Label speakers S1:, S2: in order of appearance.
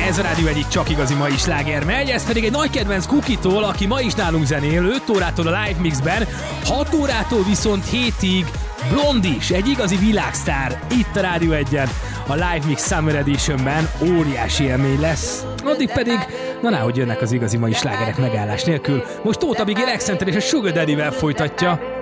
S1: Ez a rádió egyik csak igazi mai sláger megy, ez pedig egy nagy kedvenc Kukitól, aki ma is nálunk zenél, 5 órától a Live Mixben, 6 órától viszont 7-ig Blondis, egy igazi világsztár itt a Rádió 1-en, a Live Mix Summer Editionben óriási élmény lesz. Addig pedig, hogy jönnek az igazi mai slágerek megállás nélkül. Most Tóth Abigail Accenter és a Sugar Daddy-vel folytatja.